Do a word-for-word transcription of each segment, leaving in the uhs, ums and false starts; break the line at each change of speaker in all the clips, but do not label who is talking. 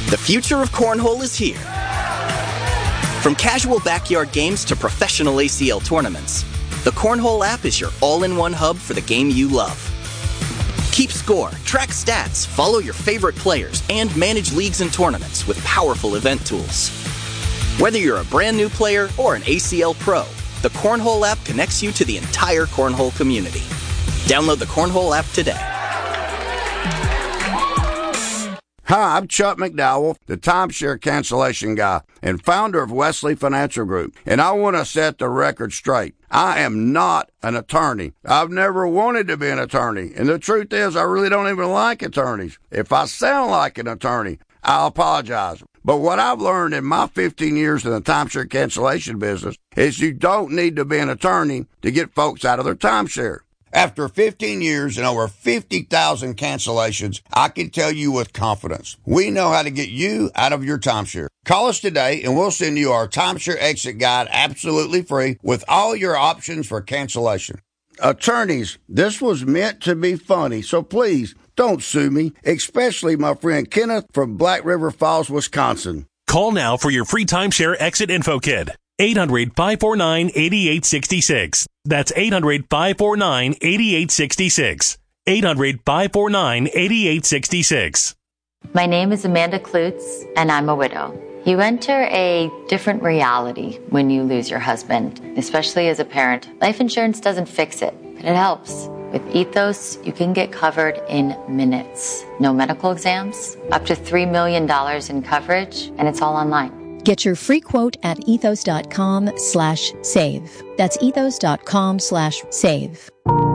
The future of cornhole is here. From casual backyard games to professional A C L tournaments, the Cornhole app is your all-in-one hub for the game you love. Keep score, track stats, follow your favorite players, and manage leagues and tournaments with powerful event tools. Whether you're a brand new player or an A C L pro, the Cornhole app connects you to the entire Cornhole community. Download the Cornhole app today.
Hi, I'm Chuck McDowell, the timeshare cancellation guy and founder of Wesley Financial Group, and I want to set the record straight. I am not an attorney. I've never wanted to be an attorney, and the truth is I really don't even like attorneys. If I sound like an attorney, I'll apologize. But what I've learned in my fifteen years in the timeshare cancellation business is you don't need to be an attorney to get folks out of their timeshare. After fifteen years and over fifty thousand cancellations, I can tell you with confidence, we know how to get you out of your timeshare. Call us today and we'll send you our timeshare exit guide absolutely free with all your options for cancellation. Attorneys, this was meant to be funny, so please don't sue me, especially my friend Kenneth from Black River Falls, Wisconsin.
Call now for your free timeshare exit info kit. eight hundred, five four nine, eight eight six six. That's eight hundred, five four nine, eight eight six six. eight hundred, five four nine, eight eight six six.
My name is Amanda Klutz, and I'm a widow. You enter a different reality when you lose your husband, especially as a parent. Life insurance doesn't fix it, but it helps. With Ethos, you can get covered in minutes. No medical exams, up to three million dollars in coverage, and it's all online.
Get your free quote at ethos.com slash save. That's ethos.com slash save.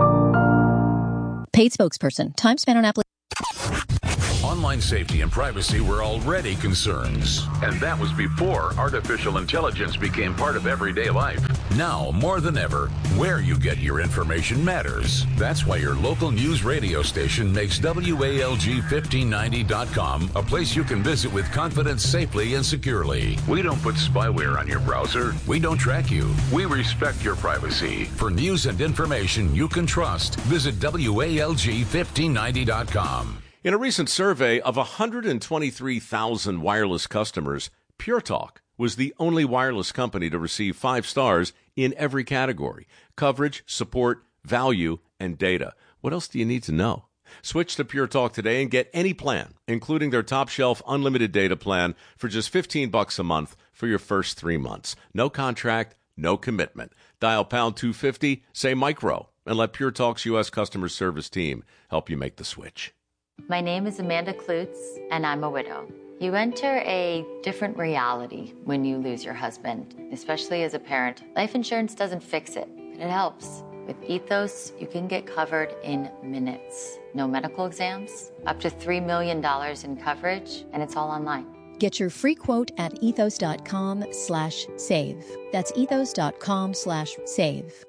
Paid spokesperson. Time spent on application.
Online safety and privacy were already concerns, and that was before artificial intelligence became part of everyday life. Now, more than ever, where you get your information matters. That's why your local news radio station makes W A L G fifteen ninety dot com a place you can visit with confidence safely and securely. We don't put spyware on your browser. We don't track you. We respect your privacy. For news and information you can trust, visit W A L G fifteen ninety dot com.
In a recent survey of one hundred twenty-three thousand wireless customers, Pure Talk was the only wireless company to receive five stars in every category: coverage, support, value, and data. What else do you need to know? Switch to Pure Talk today and get any plan, including their top shelf unlimited data plan, for just fifteen bucks a month for your first three months. No contract, no commitment. Dial pound two fifty, say micro, and let Pure Talk's U S customer service team help you make the switch.
My name is Amanda Klutz, and I'm a widow. You enter a different reality when you lose your husband, especially as a parent. Life insurance doesn't fix it, but it helps. With Ethos, you can get covered in minutes. No medical exams, up to three million dollars in coverage, and it's all online.
Get your free quote at ethos.com slash save. That's ethos.com slash save.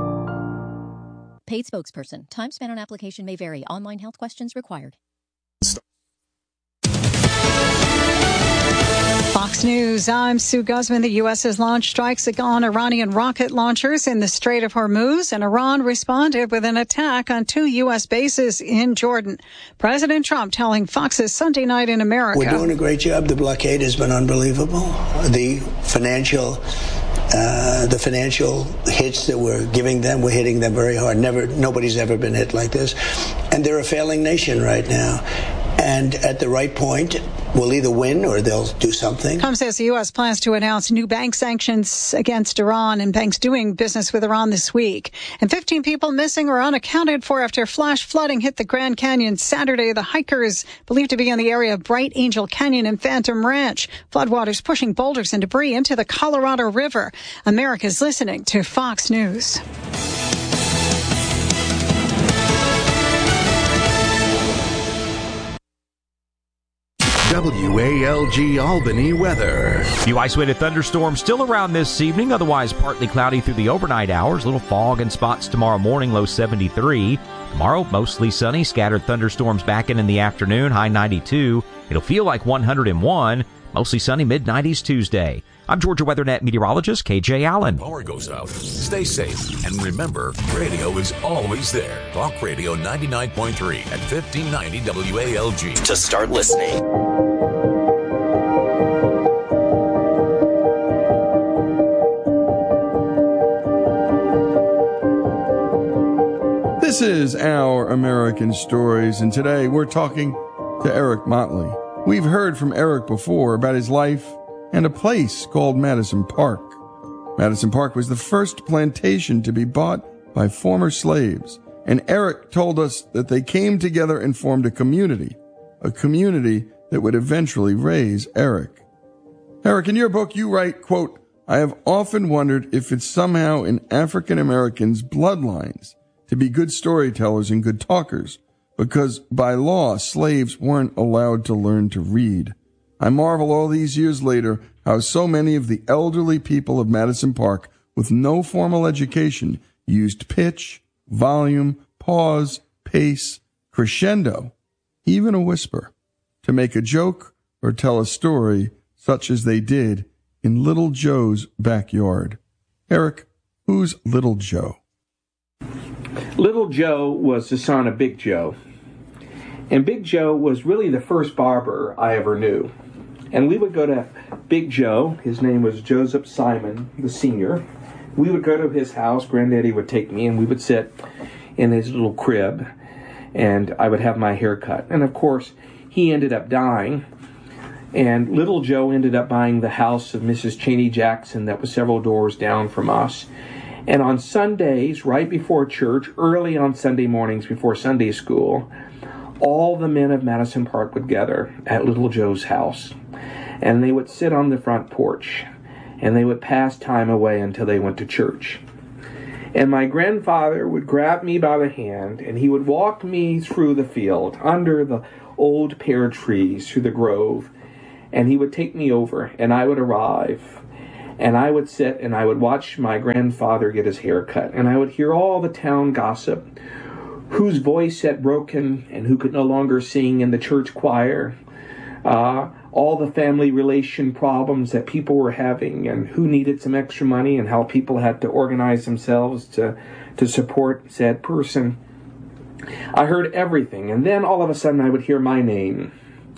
Paid spokesperson. Time spent on application may vary. Online health questions required.
Fox News, I'm Sue Guzman. The U S has launched strikes on Iranian rocket launchers in the Strait of Hormuz, and Iran responded with an attack on two U S bases in Jordan. President Trump telling Fox's Sunday Night in America.
We're doing a great job. The blockade has been unbelievable. The financial Uh, the financial hits that we're giving them, we're hitting them very hard. Never, nobody's ever been hit like this. And they're a failing nation right now. And at the right point, we'll either win or they'll do something.
Trump says the U S plans to announce new bank sanctions against Iran and banks doing business with Iran this week. And fifteen people missing or unaccounted for after flash flooding hit the Grand Canyon Saturday. The hikers believed to be in the area of Bright Angel Canyon and Phantom Ranch. Floodwaters pushing boulders and debris into the Colorado River. America's listening to Fox News.
W A L G Albany weather.
Few isolated thunderstorms still around this evening, otherwise partly cloudy through the overnight hours. Little fog in spots tomorrow morning, low seventy-three. Tomorrow, mostly sunny, scattered thunderstorms back in in the afternoon, high ninety-two. It'll feel like one hundred one. Mostly sunny, mid nineties Tuesday. I'm Georgia WeatherNet meteorologist K J Allen.
Power goes out. Stay safe. And remember, radio is always there. Talk Radio ninety-nine point three at fifteen ninety W A L G.
To start listening.
This is Our American Stories, and today we're talking to Eric Motley. We've heard from Eric before about his life and a place called Madison Park. Madison Park was the first plantation to be bought by former slaves, and Eric told us that they came together and formed a community, a community that would eventually raise Eric. Eric, in your book, you write, quote, "I have often wondered if it's somehow in African Americans' bloodlines to be good storytellers and good talkers, because by law, slaves weren't allowed to learn to read. I marvel all these years later how so many of the elderly people of Madison Park with no formal education used pitch, volume, pause, pace, crescendo, even a whisper, to make a joke or tell a story such as they did in Little Joe's backyard." Eric, who's Little Joe?
Little Joe was the son of Big Joe. And Big Joe was really the first barber I ever knew. And we would go to Big Joe. His name was Joseph Simon, the senior. We would go to his house. Granddaddy would take me, and we would sit in his little crib, and I would have my hair cut. And, of course, he ended up dying. And Little Joe ended up buying the house of Missus Cheney Jackson that was several doors down from us. And on Sundays, right before church, early on Sunday mornings before Sunday school, all the men of Madison Park would gather at Little Joe's house. And they would sit on the front porch, and they would pass time away until they went to church. And my grandfather would grab me by the hand, and he would walk me through the field, under the old pear trees, through the grove, and he would take me over, and I would arrive, and I would sit, and I would watch my grandfather get his hair cut, and I would hear all the town gossip, whose voice had broken and who could no longer sing in the church choir, uh, all the family relation problems that people were having, and who needed some extra money, and how people had to organize themselves to, to support said person. I heard everything, and then all of a sudden I would hear my name.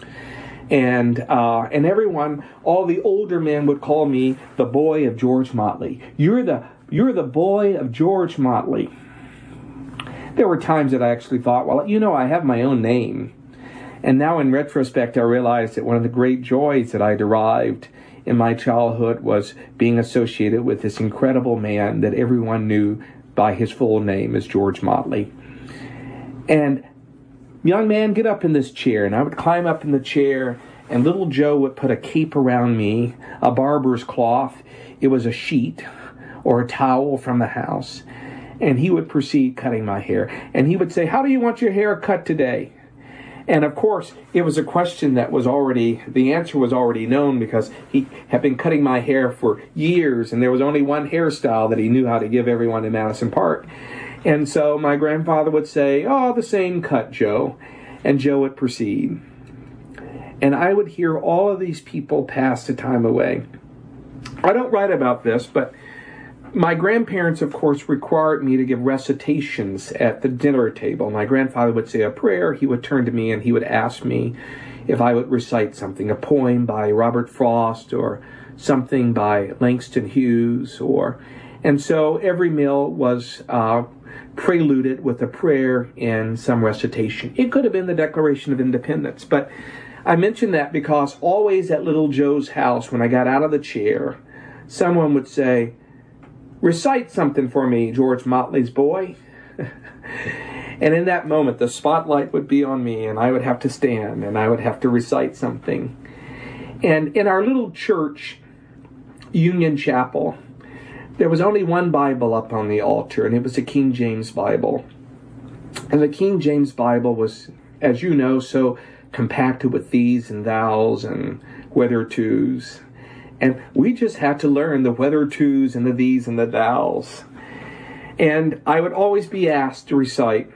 And uh, and everyone, all the older men would call me the boy of George Motley. You're the you're the boy of George Motley. There were times that I actually thought, well, you know, I have my own name. And now in retrospect, I realized that one of the great joys that I derived in my childhood was being associated with this incredible man that everyone knew by his full name as George Motley. And young man, get up in this chair. And I would climb up in the chair, and Little Joe would put a cape around me, a barber's cloth. It was a sheet or a towel from the house. And he would proceed cutting my hair. And he would say, "How do you want your hair cut today?" And of course, it was a question that was already, the answer was already known, because he had been cutting my hair for years, and there was only one hairstyle that he knew how to give everyone in Madison Park. And so my grandfather would say, "Oh, the same cut, Joe." And Joe would proceed. And I would hear all of these people pass the time away. I don't write about this, but my grandparents, of course, required me to give recitations at the dinner table. My grandfather would say a prayer. He would turn to me and he would ask me if I would recite something, a poem by Robert Frost or something by Langston Hughes. or, And so every meal was uh, preluded with a prayer and some recitation. It could have been the Declaration of Independence, but I mention that because always at Little Joe's house, when I got out of the chair, someone would say, "Recite something for me, George Motley's boy." And in that moment, the spotlight would be on me, and I would have to stand, and I would have to recite something. And in our little church, Union Chapel, there was only one Bible up on the altar, and it was the King James Bible. And the King James Bible was, as you know, so compacted with these and thous and whether tos. And we just had to learn the whether tos and the these and the thous. And I would always be asked to recite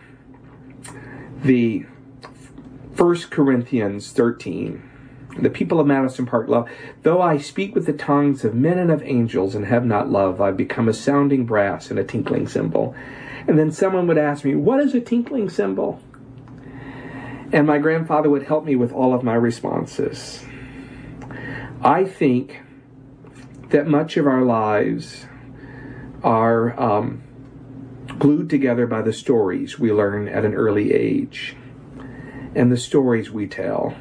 the First Corinthians thirteen. The people of Madison Park love, "Though I speak with the tongues of men and of angels and have not love, I become a sounding brass and a tinkling cymbal." And then someone would ask me, "What is a tinkling cymbal?" And my grandfather would help me with all of my responses. I think that much of our lives are um, glued together by the stories we learn at an early age and the stories we tell.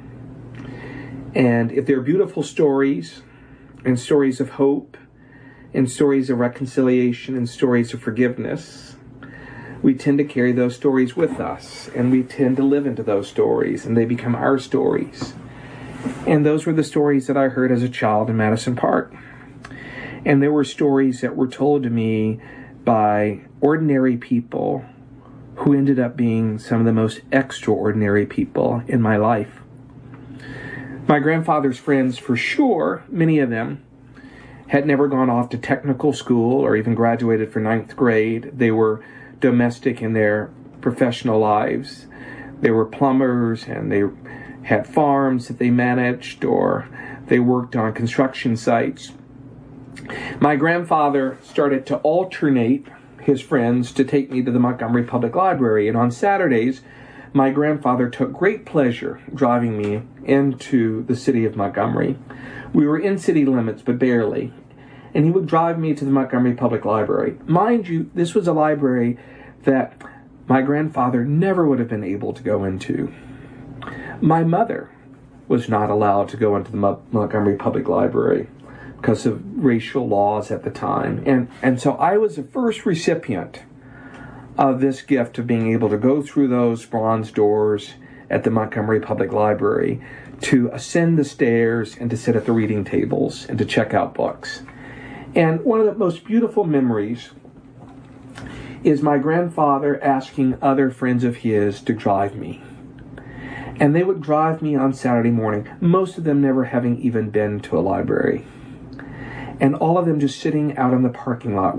And if they're beautiful stories and stories of hope and stories of reconciliation and stories of forgiveness, we tend to carry those stories with us, and we tend to live into those stories, and they become our stories. And those were the stories that I heard as a child in Madison Park. And there were stories that were told to me by ordinary people who ended up being some of the most extraordinary people in my life. My grandfather's friends, for sure, many of them, had never gone off to technical school or even graduated for ninth grade. They were domestic in their professional lives. They were plumbers, and they had farms that they managed, or they worked on construction sites. My grandfather started to alternate his friends to take me to the Montgomery Public Library, and on Saturdays, my grandfather took great pleasure driving me into the city of Montgomery. We were in city limits, but barely, and he would drive me to the Montgomery Public Library. Mind you, this was a library that my grandfather never would have been able to go into. My mother was not allowed to go into the Mo- Montgomery Public Library because of racial laws at the time. And, and so I was the first recipient of this gift of being able to go through those bronze doors at the Montgomery Public Library, to ascend the stairs and to sit at the reading tables and to check out books. And one of the most beautiful memories is my grandfather asking other friends of his to drive me. And they would drive me on Saturday morning, most of them never having even been to a library. And all of them just sitting out in the parking lot